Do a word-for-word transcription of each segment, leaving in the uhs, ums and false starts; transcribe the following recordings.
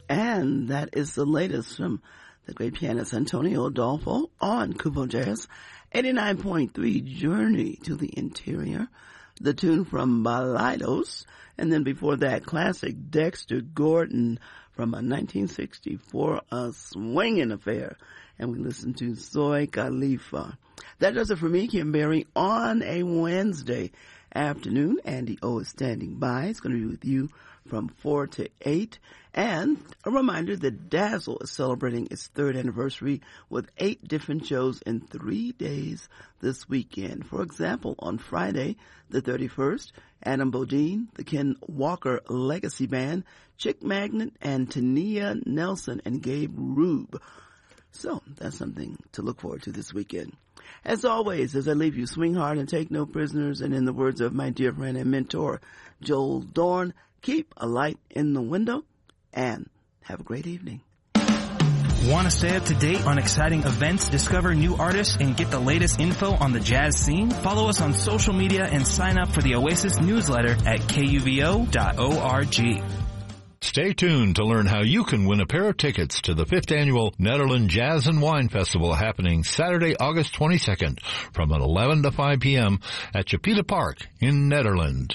And that is the latest from the great pianist Antonio Adolfo on Kubo Jazz. eighty-nine point three, Journey to the Interior. The tune from Balaidos. And then before that, classic Dexter Gordon from a nineteen sixty-four, A Swingin' Affair. And we listened to Zoe Khalifa. That does it for me, Kim Berry, on a Wednesday afternoon. Andy O is standing by. It's going to be with you from four to eight. And a reminder that Dazzle is celebrating its third anniversary with eight different shows in three days this weekend. For example, on Friday, the thirty-first, Adam Bodine, the Ken Walker Legacy Band, Chick Magnet, and Tania Nelson and Gabe Rube. So that's something to look forward to this weekend. As always, as I leave you, swing hard and take no prisoners. And in the words of my dear friend and mentor, Joel Dorn, keep a light in the window and have a great evening. Want to stay up to date on exciting events, discover new artists, and get the latest info on the jazz scene? Follow us on social media and sign up for the Oasis newsletter at K U V O dot org. Stay tuned to learn how you can win a pair of tickets to the fifth Annual Netherlands Jazz and Wine Festival happening Saturday, August twenty-second from eleven to five p.m. at Chapita Park in Netherlands.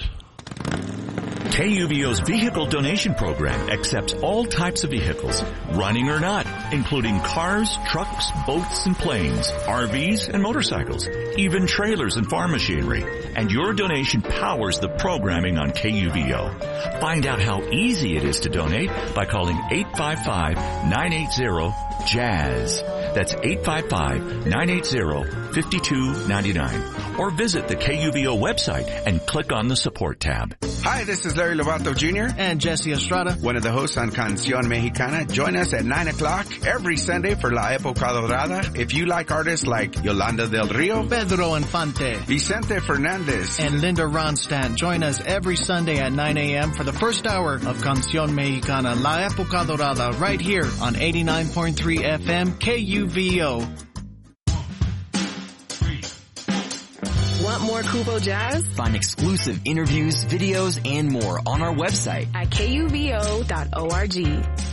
K U V O's vehicle donation program accepts all types of vehicles, running or not, including cars, trucks, boats, and planes, R Vs, and motorcycles, even trailers and farm machinery. And your donation powers the programming on K U V O. Find out how easy it is to donate by calling eight five five, nine eight zero, jazz. That's eight five five, nine eight zero, five two nine nine. Or visit the K U V O website and click on the support tab. Hi, this is Larry Lovato Junior And Jesse Estrada, one of the hosts on Canción Mexicana. Join us at nine o'clock every Sunday for La Época Dorada. If you like artists like Yolanda del Rio, Pedro Infante, Vicente Fernandez, and Linda Ronstadt, join us every Sunday at nine a.m. for the first hour of Canción Mexicana, La Época Dorada, right here on eighty-nine point three F M K U V O. Want more Kubo Jazz? Find exclusive interviews, videos, and more on our website at K U V O dot org.